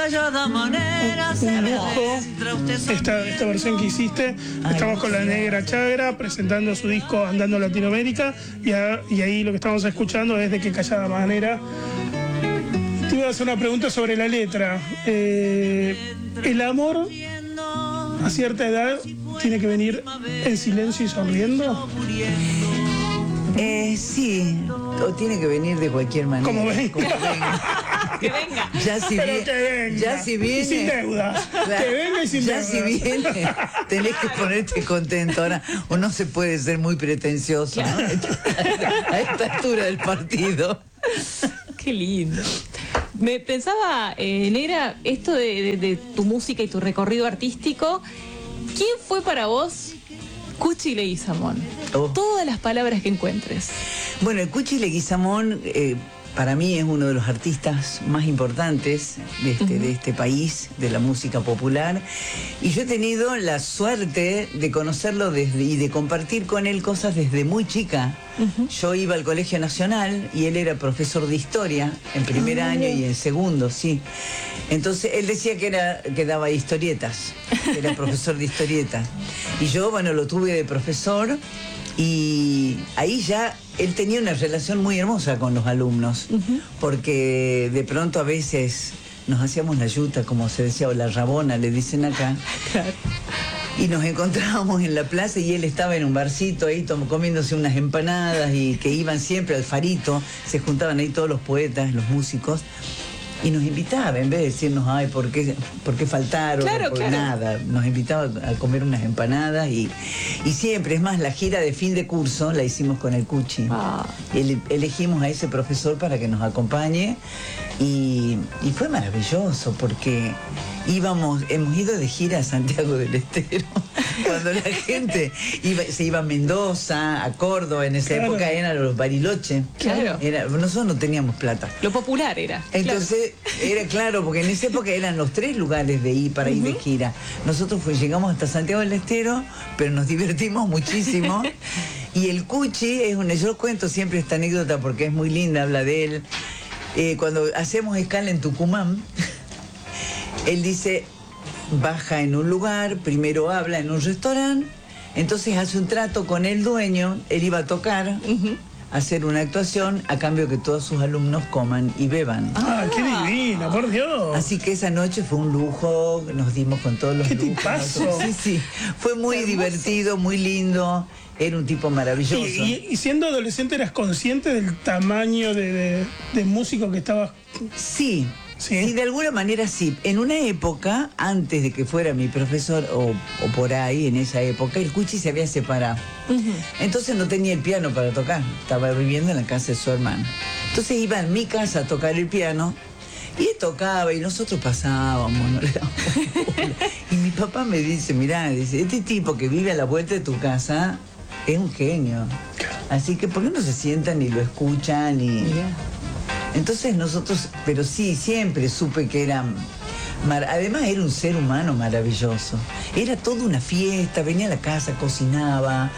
callada manera Un lujo esta versión que hiciste. Estamos con la Negra Chagra presentando su disco Andando Latinoamérica y ahí lo que estamos escuchando es de Qué callada manera. Te iba a hacer una pregunta sobre la letra. ¿El amor a cierta edad tiene que venir en silencio y sonriendo? Sí, o tiene que venir de cualquier manera. Como venga. Que venga. Ya si Pero bien, que venga. ya si viene, y sin deudas. Que venga y sin ya deudas. si viene, tenés que ponerte contento. Ahora, uno se puede ser muy pretencioso, ¿no? A esta altura del partido. Qué lindo. Me pensaba, Negra, esto de tu música y tu recorrido artístico, ¿quién fue para vos Cuchi Leguizamón? Oh. Todas las palabras que encuentres. Bueno, el Cuchi Leguizamón para mí es uno de los artistas más importantes de este país, de la música popular. Y yo he tenido la suerte de conocerlo y de compartir con él cosas desde muy chica. Yo iba al Colegio Nacional y él era profesor de historia en primer año y en segundo, sí. Entonces él decía que daba historietas, que era profesor de historietas. Y yo, bueno, lo tuve de profesor y ahí ya él tenía una relación muy hermosa con los alumnos, porque de pronto a veces nos hacíamos la yuta, como se decía, o la rabona, le dicen acá. Claro. Y nos encontrábamos en la plaza y él estaba en un barcito ahí comiéndose unas empanadas y que iban siempre al Farito, se juntaban ahí todos los poetas, los músicos, y nos invitaba, en vez de decirnos, ay, ¿por qué faltaron? Claro, Por claro. nada, nos invitaba a comer unas empanadas y siempre, es más, la gira de fin de curso la hicimos con el Cuchi. Elegimos a ese profesor para que nos acompañe y fue maravilloso porque hemos ido de gira a Santiago del Estero, cuando la gente se iba a Mendoza, a Córdoba, en esa época eran los Bariloche. Claro. Nosotros no teníamos plata. Lo popular era. Entonces, era claro, porque en esa época eran los 3 lugares para ir de gira. Nosotros llegamos hasta Santiago del Estero, pero nos divertimos muchísimo. Y el Cuchi yo cuento siempre esta anécdota porque es muy linda, habla de él. Cuando hacemos escala en Tucumán, él dice, baja en un lugar, primero habla en un restaurante, entonces hace un trato con el dueño, él iba a tocar, hacer una actuación a cambio que todos sus alumnos coman y beban. ¡Ah, qué divina, por Dios! Así que esa noche fue un lujo, nos dimos con todos los ¡Qué lujos. tipazo! Sí, fue muy divertido, muy lindo, era un tipo maravilloso. Y siendo adolescente, ¿eras consciente del tamaño de músico que estabas? Sí, de alguna manera sí. En una época, antes de que fuera mi profesor, o por ahí, en esa época, el Cuchi se había separado. Entonces no tenía el piano para tocar. Estaba viviendo en la casa de su hermano. Entonces iba a mi casa a tocar el piano y él tocaba y nosotros pasábamos, no le dábamos bola. Y mi papá me dice, mirá, este tipo que vive a la vuelta de tu casa es un genio. Así que ¿por qué no se sientan y lo escuchan? Entonces nosotros, pero sí, siempre supe que era... Además era un ser humano maravilloso. Era toda una fiesta, venía a la casa, cocinaba,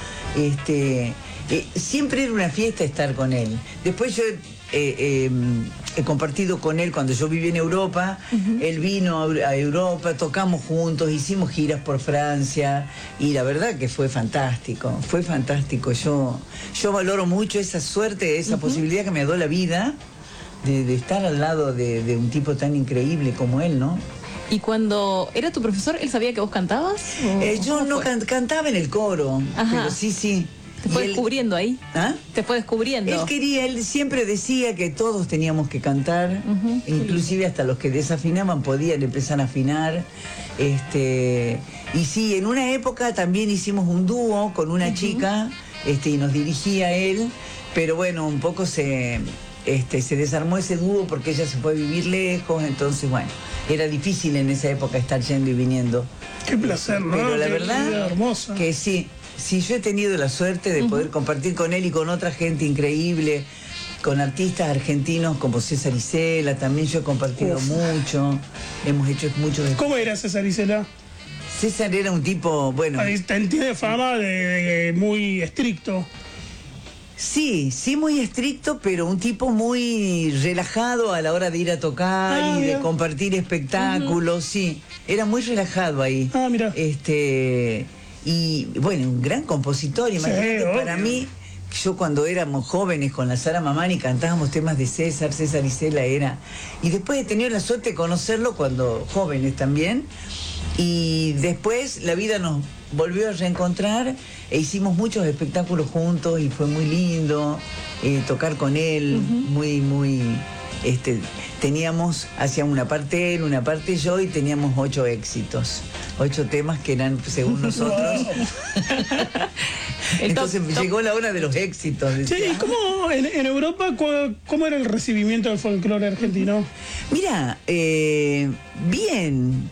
siempre era una fiesta estar con él. Después yo he compartido con él cuando yo viví en Europa, él vino a Europa, tocamos juntos, hicimos giras por Francia y la verdad que fue fantástico, fue fantástico. Yo valoro mucho esa suerte, esa posibilidad que me dio la vida de estar al lado de un tipo tan increíble como él, ¿no? ¿Y cuando era tu profesor, él sabía que vos cantabas? Yo no cantaba en el coro, pero sí. ¿Te fue descubriendo ahí? ¿Ah? ¿Te fue descubriendo? Él siempre decía que todos teníamos que cantar, inclusive hasta los que desafinaban podían empezar a afinar. Y sí, en una época también hicimos un dúo con una chica, y nos dirigía él, pero bueno, un poco se desarmó ese dúo porque ella se fue a vivir lejos, entonces bueno, era difícil en esa época estar yendo y viniendo. Qué placer, ¿no? Pero la Qué verdad vida hermosa. que sí, yo he tenido la suerte de poder compartir con él y con otra gente increíble, con artistas argentinos como César Isela, también yo he compartido mucho, hemos hecho mucho de... ¿Cómo era César Isela? César era un tipo, bueno... Tiene fama de muy estricto. Sí, sí, muy estricto, pero un tipo muy relajado a la hora de ir a tocar y de mira. compartir espectáculos, sí. Era muy relajado ahí. Mira. Y bueno, un gran compositor. Imagínate, para obvio. mí, yo cuando éramos jóvenes con la Sara Mamani cantábamos temas de César Isela era. Y después he tenido la suerte de conocerlo cuando jóvenes también. Y después la vida nos volvió a reencontrar e hicimos muchos espectáculos juntos y fue muy lindo tocar con él, teníamos, hacía una parte él, una parte yo y teníamos 8 éxitos, 8 temas que eran según nosotros. Entonces llegó la hora de los éxitos. Sí, ¿y cómo en Europa, cómo era el recibimiento del folclore argentino? Mira, bien.